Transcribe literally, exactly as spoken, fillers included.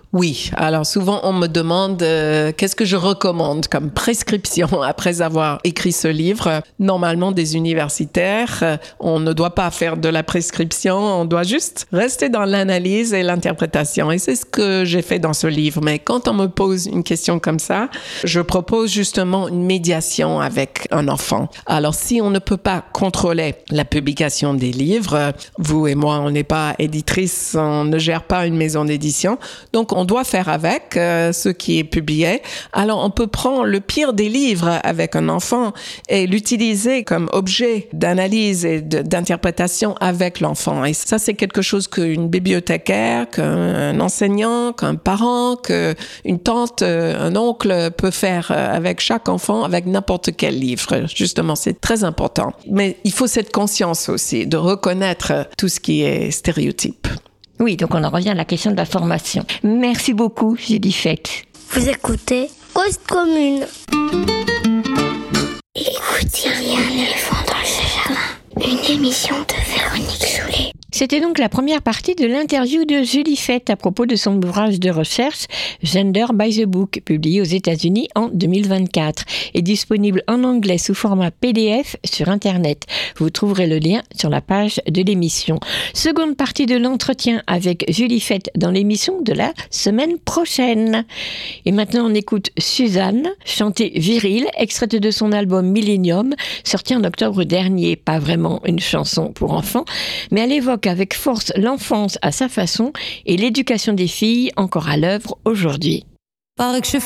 Oui, alors souvent on me demande euh, qu'est-ce que je recommande comme prescription après avoir écrit ce livre. Normalement, des universitaires, euh, on ne doit pas faire de la prescription, on doit juste rester dans l'analyse et l'interprétation. Et c'est ce que j'ai fait dans ce livre. Mais quand on me pose une question comme ça, je propose justement une médiation avec un enfant. Alors si on ne peut pas contrôler la publication des livres, vous et moi, on n'est pas éditrice, on ne gère pas une maison d'édition, donc on doit faire avec euh, ce qui est publié. Alors, on peut prendre le pire des livres avec un enfant et l'utiliser comme objet d'analyse et de, d'interprétation avec l'enfant. Et ça, c'est quelque chose qu'une bibliothécaire, qu'un enseignant, qu'un parent, qu'une tante, un oncle peut faire avec chaque enfant, avec n'importe quel livre. Justement, c'est très important. Mais il faut cette conscience aussi de reconnaître tout ce qui est stéréotype. Oui, donc on en revient à la question de la formation. Merci beaucoup, Julie Fête. Vous écoutez Cause Commune. Écoutez, il y a un éléphant dans le jardin. Une émission de Véronique Soulet. C'était donc la première partie de l'interview de Julie Fête à propos de son ouvrage de recherche Gender by the Book, publié aux États-Unis en deux mille vingt-quatre et disponible en anglais sous format P D F sur Internet. Vous trouverez le lien sur la page de l'émission. Seconde partie de l'entretien avec Julie Fête dans l'émission de la semaine prochaine. Et maintenant, on écoute Suzanne, chantée virile, extraite de son album Millennium, sorti en octobre dernier. Pas vraiment une chanson pour enfants, mais elle évoque avec force l'enfance à sa façon et l'éducation des filles encore à l'œuvre aujourd'hui. Paraît que je